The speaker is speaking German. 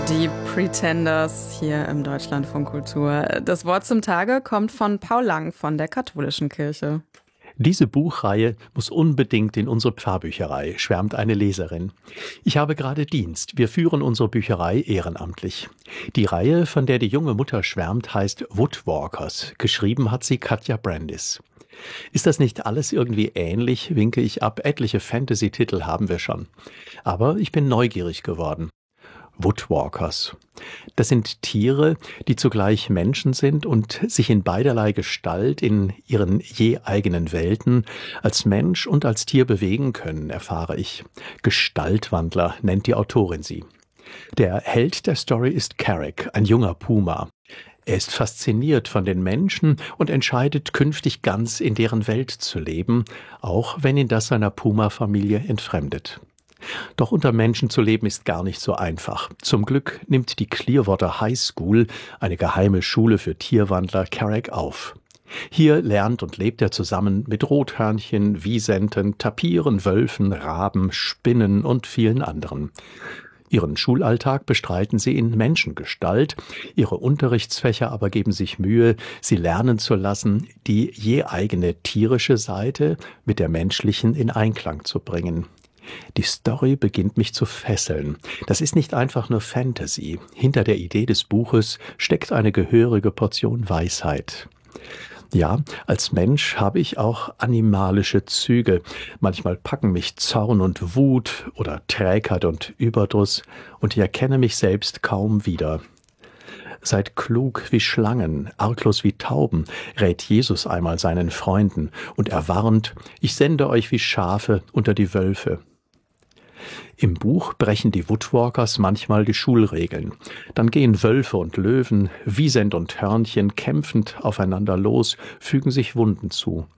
Die Pretenders hier im Deutschlandfunk Kultur. Das Wort zum Tage kommt von Paul Lang von der Katholischen Kirche. Diese Buchreihe muss unbedingt in unsere Pfarrbücherei, schwärmt eine Leserin. Ich habe gerade Dienst. Wir führen unsere Bücherei ehrenamtlich. Die Reihe, von der die junge Mutter schwärmt, heißt Woodwalkers. Geschrieben hat sie Katja Brandis. Ist das nicht alles irgendwie ähnlich, winke ich ab. Etliche Fantasy-Titel haben wir schon. Aber ich bin neugierig geworden. Woodwalkers. Das sind Tiere, die zugleich Menschen sind und sich in beiderlei Gestalt in ihren je eigenen Welten als Mensch und als Tier bewegen können, erfahre ich. Gestaltwandler nennt die Autorin sie. Der Held der Story ist Carrick, ein junger Puma. Er ist fasziniert von den Menschen und entscheidet, künftig ganz in deren Welt zu leben, auch wenn ihn das seiner Puma-Familie entfremdet. Doch unter Menschen zu leben ist gar nicht so einfach. Zum Glück nimmt die Clearwater High School, eine geheime Schule für Tierwandler, Carrick auf. Hier lernt und lebt er zusammen mit Rothörnchen, Wisenten, Tapiren, Wölfen, Raben, Spinnen und vielen anderen. Ihren Schulalltag bestreiten sie in Menschengestalt, ihre Unterrichtsfächer aber geben sich Mühe, sie lernen zu lassen, die je eigene tierische Seite mit der menschlichen in Einklang zu bringen. Die Story beginnt mich zu fesseln. Das ist nicht einfach nur Fantasy. Hinter der Idee des Buches steckt eine gehörige Portion Weisheit. Ja, als Mensch habe ich auch animalische Züge. Manchmal packen mich Zorn und Wut oder Trägheit und Überdruss und ich erkenne mich selbst kaum wieder. Seid klug wie Schlangen, arglos wie Tauben, rät Jesus einmal seinen Freunden und er warnt, ich sende euch wie Schafe unter die Wölfe. Im Buch brechen die Woodwalkers manchmal die Schulregeln. Dann gehen Wölfe und Löwen, Wisent und Hörnchen kämpfend aufeinander los, fügen sich Wunden zu.